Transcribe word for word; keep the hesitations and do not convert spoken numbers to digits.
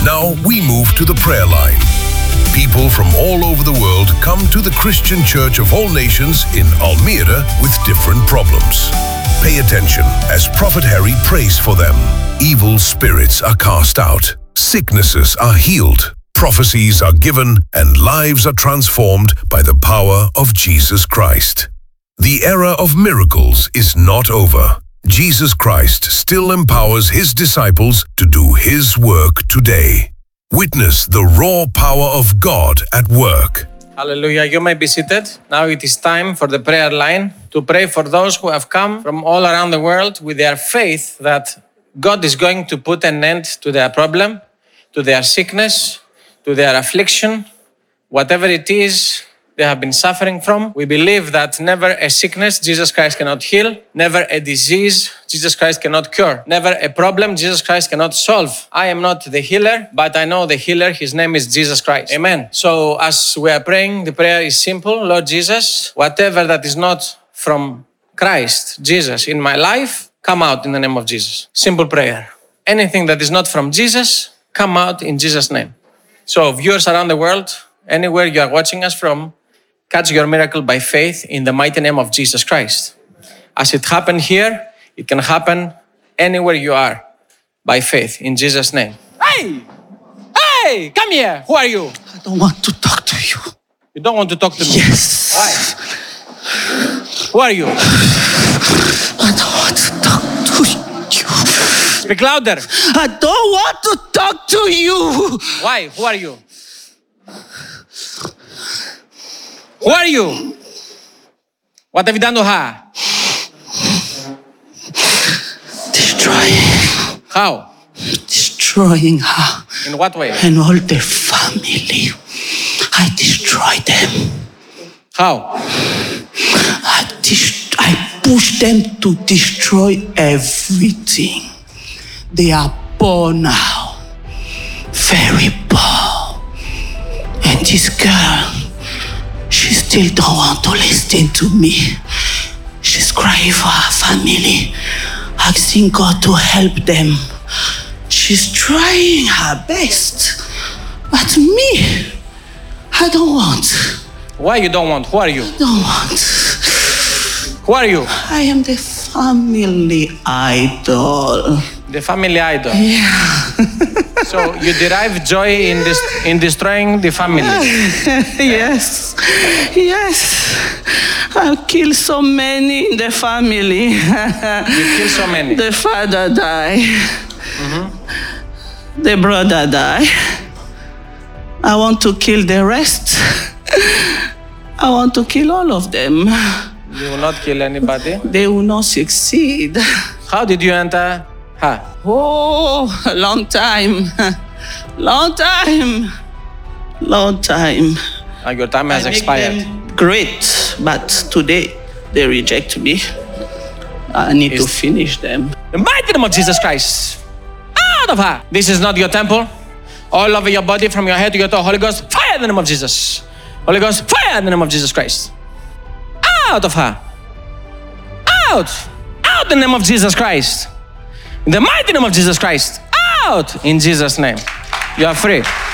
Now we move to the prayer line. People from all over the world come to the Christian Church of All Nations in Almere with different problems. Pay attention as Prophet Harry prays for them. Evil spirits are cast out, sicknesses are healed, prophecies are given, and lives are transformed by the power of Jesus Christ. The era of miracles is not over. Jesus Christ still empowers his disciples to do his work today. Witness the raw power of God at work. Hallelujah. You may be seated. Now it is time for the prayer line to pray for those who have come from all around the world with their faith that God is going to put an end to their problem, to their sickness, to their affliction, whatever it is they have been suffering from. We believe that never a sickness Jesus Christ cannot heal, never a disease Jesus Christ cannot cure, never a problem Jesus Christ cannot solve. I am not the healer, but I know the healer. His name is Jesus Christ. Amen. So as we are praying, the prayer is simple. Lord Jesus, whatever that is not from Christ, Jesus, in my life, come out in the name of Jesus. Simple prayer. Anything that is not from Jesus, come out in Jesus' name. So viewers around the world, anywhere you are watching us from, catch your miracle by faith in the mighty name of Jesus Christ. As it happened here, it can happen anywhere you are by faith in Jesus' name. Hey! Hey! Come here! Who are you? I don't want to talk to you. You don't want to talk to me? Yes. Why? Who are you? I don't want to talk to you. Speak louder. I don't want to talk to you. Why? Who are you? Who are you? What have you done to her? Destroying. How? Destroying her. In what way? And all the family. I destroy them. How? I, dis- I push them to destroy everything. They are poor now. Very poor. And this girl, she still don't want to listen to me. She's crying for her family, asking God to help them. She's trying her best. But me, I don't want. Why you don't want? Who are you? I don't want. Who are you? I am the family idol. The family idol. Yeah. So you derive joy in this in destroying the family. Yes. Yes. I'll kill so many in the family. You kill so many. The father died. Mm-hmm. The brother died. I want to kill the rest. I want to kill all of them. You will not kill anybody? They will not succeed. How did you enter her? Oh, a long time. Long time. Long time. And your time has I make expired. them great, but today they reject me. I need Is- to finish them. The mighty name of Jesus Christ. Out of her. This is not your temple. All over your body, from your head to your toe. Holy Ghost, fire in the name of Jesus. Holy Ghost, fire in the name of Jesus Christ. Out of her. Out. Out in the name of Jesus Christ. In the mighty name of Jesus Christ. Out in Jesus' name. You are free.